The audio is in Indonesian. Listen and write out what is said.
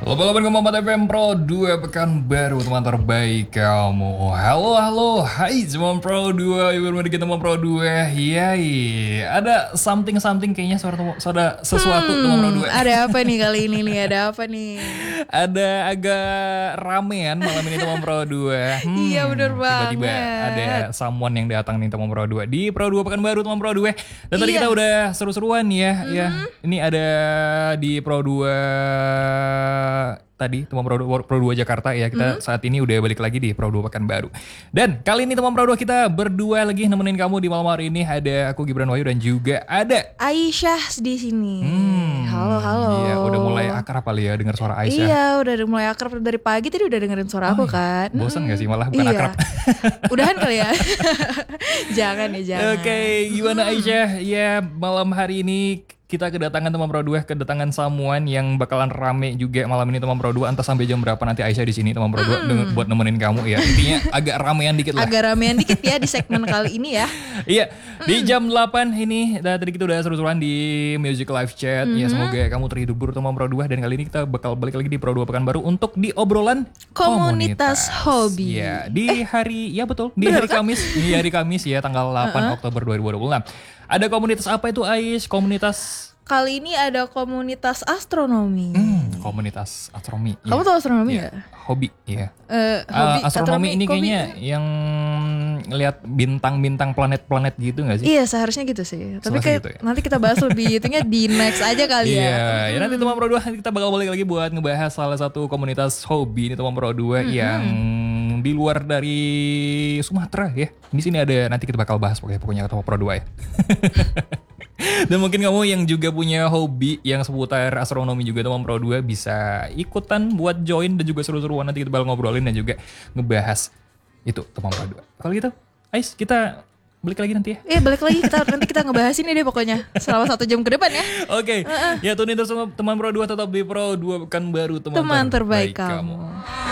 Halo kamu 4 FM Pro 2 pekan baru teman terbaik kamu. Halo, hai semua Pro 2, ibu dikit teman Pro 2. Yai, ada something kayaknya suara sesuatu teman Pro 2. Ada apa nih kali ini nih? Ada apa nih? Ada agak ramean malam ini teman Pro 2. Iya bener banget. Tiba-tiba ada someone yang datang nih teman Pro 2 di Pro 2 pekan baru teman Pro 2. Dan tadi kita udah seru-seruan ya. Ya, ini ada di Pro 2 tadi teman Pro 2 Jakarta ya. Kita saat ini udah balik lagi di Pro 2 Pekanbaru. Dan kali ini teman Pro 2 kita berdua lagi nemenin kamu di malam hari ini. Ada aku Gibran Wahyu dan juga ada Aisyah di sini. Halo. Iya, udah mulai akrab kali ya dengar suara Aisyah. Iya, udah mulai akrab dari pagi tadi udah dengerin suara aku kan. Bosan gak sih malah bukan akrab? Udahan kali ya. Jangan. Oke, gimana Aisyah? Ya, malam hari ini kita kedatangan teman Pro 2, kedatangan someone yang bakalan rame juga malam ini teman Pro 2. Entah sampai jam berapa nanti Aisyah di sini teman Pro 2 buat nemenin kamu ya. Intinya agak ramean dikit lah. Agak ramean dikit ya di segmen kali ini ya. Iya, di jam 8 ini tadi kita udah seru-seruan di Music Live Chat. Ya semoga kamu terhibur teman Pro 2, dan kali ini kita bakal balik lagi di Pro 2 Pekanbaru untuk di obrolan Komunitas hobi. Ya, di hari betul, di hari Kamis. Di hari Kamis ya tanggal 8 Oktober 2026. Ada komunitas apa itu Ais? Komunitas Kali ini ada komunitas astronomi. Komunitas astronomi. Kamu tahu astronomi nggak? Hobi, ya. Hobi Astronomi ini kayaknya yang ngelihat bintang-bintang planet-planet gitu nggak sih? Iya, seharusnya gitu sih. Tapi gitu ya? nanti kita bahas lebih itunya di next aja kali ya. Iya, ya nanti teman Pro 2 kita bakal balik lagi buat ngebahas salah satu komunitas hobi ini teman Pro 2 yang di luar dari Sumatera ya. Di sini ada, nanti kita bakal bahas pokoknya teman Pro 2 ya. Dan mungkin kamu yang juga punya hobi yang seputar astronomi juga teman Pro 2 bisa ikutan buat join dan juga seru-seruan, nanti kita bakal ngobrolin dan juga ngebahas itu teman Pro 2. Kalau gitu, Ais, kita balik lagi nanti ya. Iya, balik lagi nanti kita ngebahas ini deh pokoknya selama 1 jam ke depan ya. Oke. Ya tunin terus teman Pro 2 tetap di Pro 2 Pekanbaru teman terbaik kamu.